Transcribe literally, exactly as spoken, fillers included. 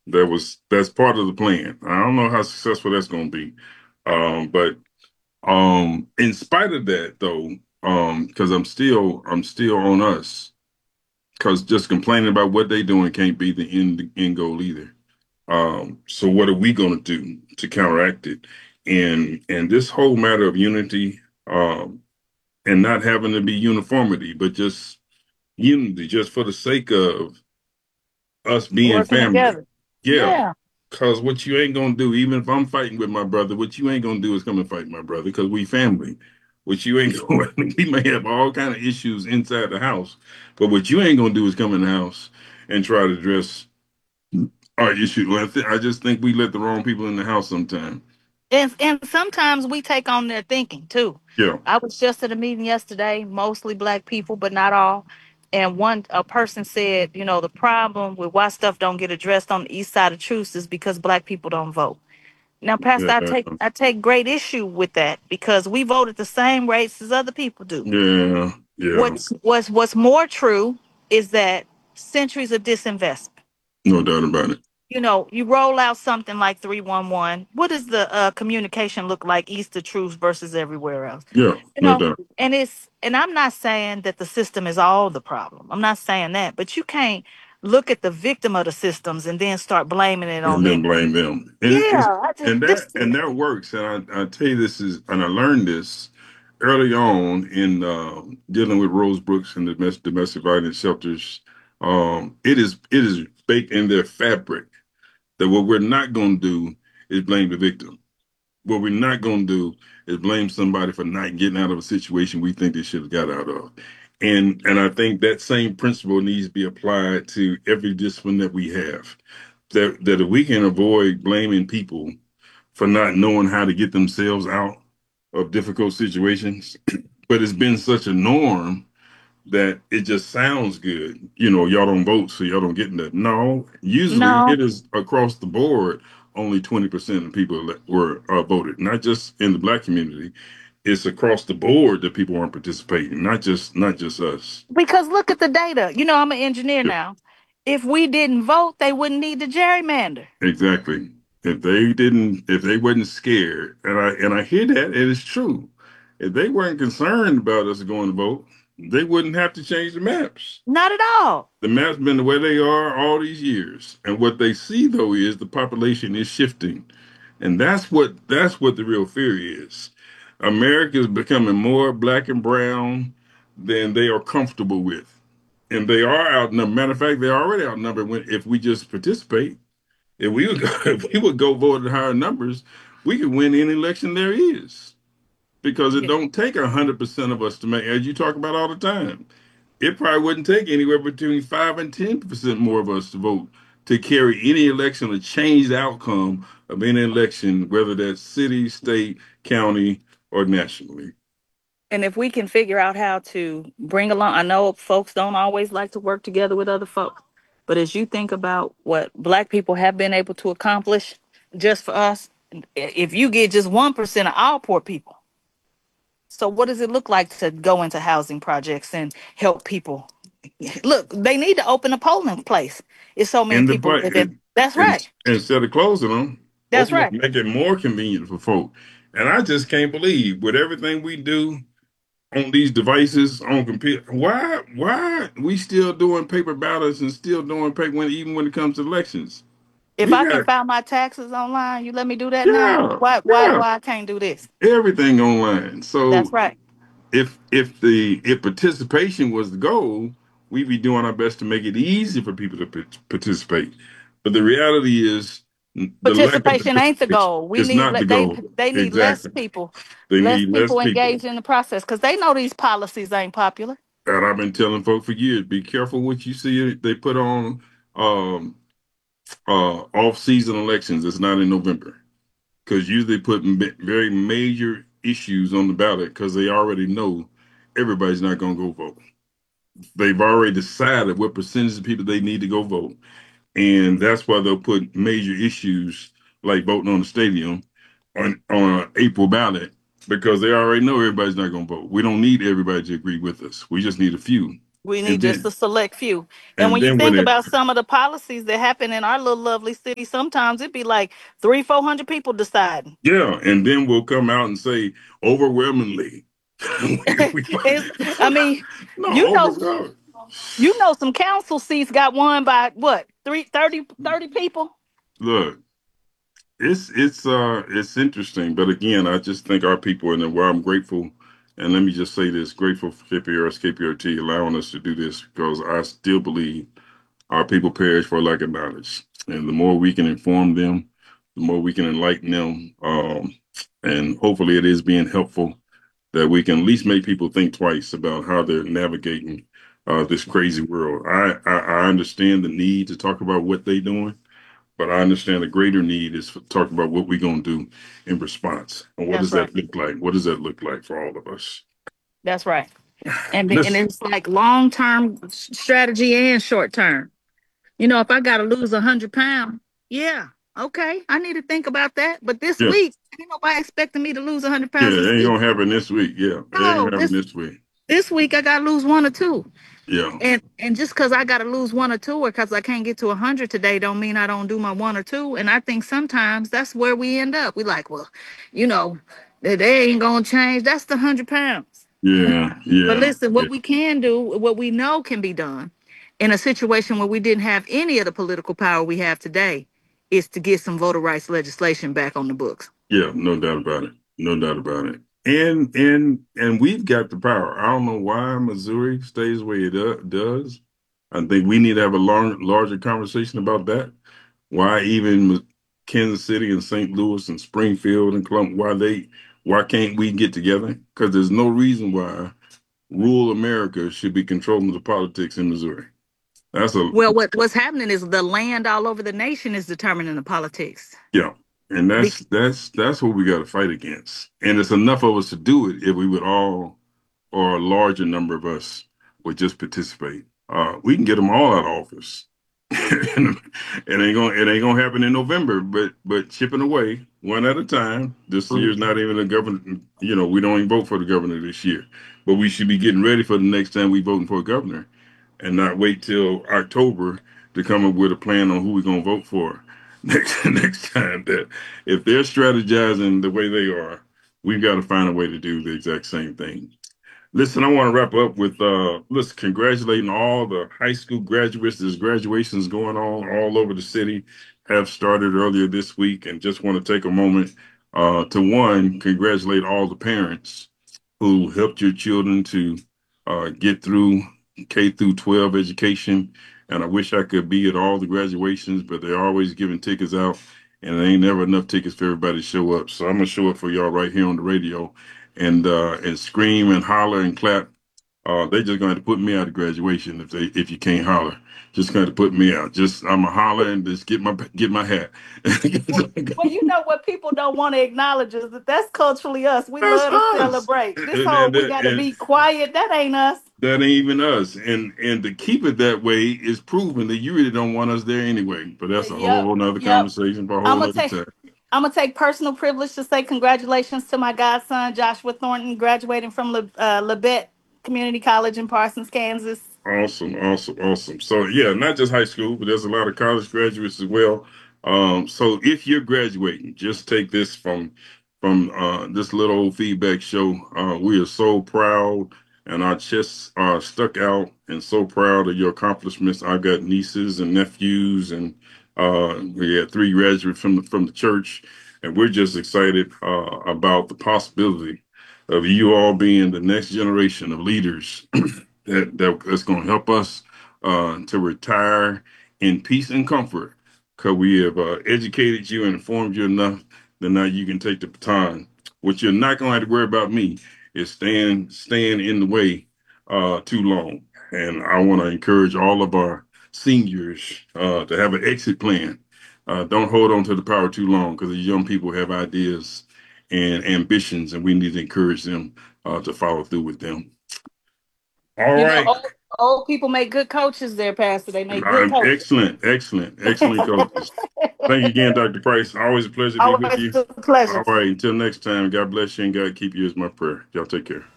That was that's part of the plan. I don't know how successful that's going to be, um, but um, in spite of that, though, um, because I'm still I'm still on us, because just complaining about what they doing can't be the end end goal either. Um, so what are we going to do to counteract it? And and this whole matter of unity, um, and not having to be uniformity, but just unity, just for the sake of us being Working family. together. Yeah. Yeah. Cause what you ain't gonna do, even if I'm fighting with my brother, what you ain't gonna do is come and fight my brother, because we family. What you ain't going, we may have all kind of issues inside the house, but what you ain't gonna do is come in the house and try to address our issue. Well, I, th- I just think we let the wrong people in the house sometimes. And and sometimes we take on their thinking too. Yeah, I was just at a meeting yesterday, mostly black people, but not all. And one a person said, you know, the problem with why stuff don't get addressed on the east side of truth is because black people don't vote. Now, Pastor, I take yeah, I take great issue with that because we vote at the same rates as other people do. yeah, yeah. What's what's what's more true is that centuries of disinvestment. No doubt about it. You know, you roll out something like three one one. What does the uh, communication look like east of truth versus everywhere else? Yeah, You no know, doubt. and it's and I'm not saying that the system is all the problem. I'm not saying that, but you can't look at the victim of the systems and then start blaming it on And them. then blame them. And it's Yeah, I just and that this and that works. And I, I tell you this is and I learned this early on in uh, dealing with Rose Brooks and the domestic, domestic violence shelters. Um, it is it is baked in their fabric that what we're not gonna do is blame the victim. What we're not gonna do is blame somebody for not getting out of a situation we think they should have got out of. And and I think that same principle needs to be applied to every discipline that we have that that if we can avoid blaming people for not knowing how to get themselves out of difficult situations, but it's been such a norm that it just sounds good. You know, y'all don't vote, so y'all don't get that. No, usually no, it is across the board. Only twenty percent of people that were uh, voted, not just in the black community. It's across the board that people aren't participating, not just not just us. because look at the data. You know, I'm an engineer Yep. now. If we didn't vote, they wouldn't need the gerrymander. Exactly. If they didn't, if they wasn't scared, and I and I hear that, and it's true. If they weren't concerned about us going to vote, they wouldn't have to change the maps. Not at all. The maps been the way they are all these years, and what they see though is the population is shifting, and that's what that's what the real fear is. America is becoming more black and brown than they are comfortable with, and they are outnumbered. Matter of fact, they're already outnumbered when, if we just participate. If we would go, if we would go vote at higher numbers, we could win any election there is. Because it Yeah. don't take a hundred percent of us to make, as you talk about all the time. It probably wouldn't take anywhere between five and ten percent more of us to vote to carry any election or change the outcome of any election, whether that's city, state, county, or nationally. And if we can figure out how to bring along, I know folks don't always like to work together with other folks, but as you think about what black people have been able to accomplish just for us, if you get just one percent of all poor people, so what does it look like to go into housing projects and help people? Look, they need to open a polling place. It's so many In the people but living. That's and right. instead of closing them, That's open it, right. make it more convenient for folk. And I just can't believe with everything we do on these devices on computer. Why why we still doing paper ballots and still doing paper when even when it comes to elections? If We I can got file my taxes online, you let me do that now. yeah, Why why yeah, why I can't do this? everything online. That's So right. if if the if participation was the goal, we'd be doing our best to make it easy for people to pa- participate. But the reality is the lack of Participation ain't the participation goal. We is need not le- the they goal. they need less Exactly. people, They less need less people people. engaged in the process because they know these policies ain't popular. And I've been telling folks for years, be careful what you see they put on um, uh, off-season elections. It's not in November because usually putting very major issues on the ballot because they already know everybody's not going to go vote. They've already decided what percentage of people they need to go vote, and that's why they'll put major issues like voting on the stadium on on an April ballot because they already know everybody's not going to vote. We don't need everybody to agree with us. We just need a few. We And need just then a select few. And and when you then when think it about some of the policies that happen in our little lovely city, sometimes it'd be like three, four hundred people deciding. yeah, and then we'll come out and say overwhelmingly. we, we, It's, I mean, no, you know, overwhelming. you know, some council seats got won by what, three, thirty, thirty people. Look, it's it's uh it's interesting, but again, I just think our people and where I'm grateful, and let me just say this, grateful for K P R S, K P R T allowing us to do this because I still believe our people perish for lack of knowledge. And the more we can inform them, the more we can enlighten them. Um, and hopefully it is being helpful that we can at least make people think twice about how they're navigating uh, this crazy world. I, I, I understand the need to talk about what they're doing, but I understand the greater need is to talk about what we're going to do in response. And what That's does right. that look like? What does that look like for all of us? That's right. And be- and Listen, it's like long term strategy and short term. You know, if I got to lose a hundred pounds, yeah, okay, I need to think about that. But this yeah, week, ain't nobody expecting me to lose a hundred yeah, pounds this it ain't week. going to happen this week. Yeah, it ain't going No, to happen this this week. this week I got to lose one or two. Yeah, And and just because I got to lose one or two, or because I can't get to a hundred today, don't mean I don't do my one or two. And I think sometimes that's where we end up. We like, well, you know, they they ain't gonna change. That's the hundred pounds. yeah, But yeah, listen, yeah. what we can do, what we know can be done in a situation where we didn't have any of the political power we have today is to get some voter rights legislation back on the books. Yeah, no doubt about it. No doubt about it. And and and we've got the power. I don't know why Missouri stays the way it do- does. I think we need to have a long, larger conversation about that. Why even Kansas City and Saint Louis and Springfield and Columbus, why they, why can't we get together? Because there's no reason why rural America should be controlling the politics in Missouri. That's a Well, what, what's happening is the land all over the nation is determining the politics. yeah, and that's Bec- that's that's what we got to fight against. And it's enough of us to do it if we would all, or a larger number of us, would just participate. Uh, we can get them all out of office. it ain't gonna it ain't gonna happen in November, but but chipping away one at a time. This year's not even a governor. You know, we don't even vote for the governor this year, but we should be getting ready for the next time we voting for a governor, and not wait till October to come up with a plan on who we're gonna vote for next next time. That if they're strategizing the way they are, we've got to find a way to do the exact same thing. Listen, I want to wrap up with uh listen, congratulating all the high school graduates. There's graduations going on all over the city, have started earlier this week, and just want to take a moment uh to one, congratulate all the parents who helped your children to uh get through K through twelve education. And I wish I could be at all the graduations, but they're always giving tickets out, and there ain't never enough tickets for everybody to show up. So I'm gonna show up for y'all right here on the radio and uh, and scream and holler and clap. Uh, they just going to put me out of graduation if they if you can't holler. Just going to put me out. Just I'm a holler and just get my get my hat. well, well, you know what people don't want to acknowledge is that that's culturally us. We That's love to us, celebrate. This and, whole and, we got to and be quiet. That ain't us. that ain't even us. And and to keep it that way is proving that you really don't want us there anyway. But that's a Yep, whole nother yep. conversation for a I'm whole gonna other take. time. I'm gonna take personal privilege to say congratulations to my godson Joshua Thornton graduating from Le, uh, Labette Community College in Parsons, Kansas. Awesome, awesome, awesome. So yeah, not just high school, but there's a lot of college graduates as well. Um, so if you're graduating, just take this from from uh, this little old feedback show. Uh, we are so proud, and our chests are stuck out, and so proud of your accomplishments. I've got nieces and nephews, and uh, we had three graduates from the, from the church, and we're just excited uh, about the possibility of you all being the next generation of leaders that, that that's going to help us uh, to retire in peace and comfort because we have uh, educated you and informed you enough that now you can take the baton. What you're not going to have to worry about me is staying staying in the way uh, too long. And I want to encourage all of our seniors uh, to have an exit plan. Uh, don't hold on to the power too long because the young people have ideas and ambitions, and we need to encourage them uh, to follow through with them. All You know, right. old, old people make good coaches there, Pastor. They make good I'm coaches. excellent, excellent, excellent coaches. Thank you again, doctor Price. Always a pleasure to be with Always you. a pleasure. All right. Until next time, God bless you and God keep you is my prayer. Y'all take care.